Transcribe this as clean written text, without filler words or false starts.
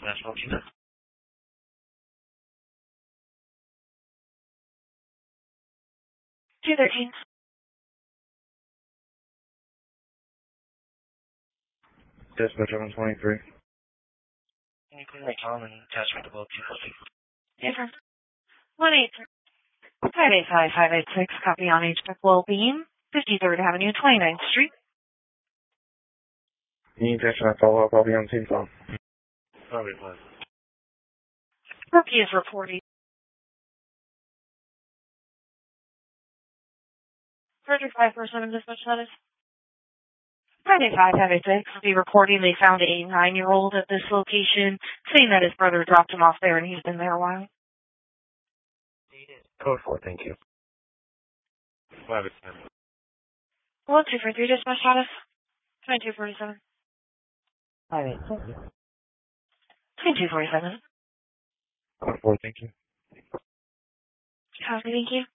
National Tina. 213. Dispatch 123. Can you clear my Tom and attachment to both 240? Yes, sir. 1-800-585-586, copy on HTEC Wellbeing, 53rd Avenue, 29th Street. Any intention I follow up, I'll be on scene phone. Probably was. Rookie is reporting. Frederick 547 dispatch status. 585-586 will be reporting they found a 9-year-old at this location, saying that his brother dropped him off there and he's been there a while. Code 4, thank you. 510. 1243 dispatch status. 2247. 2247. Code 4, thank you. Copy, thank you.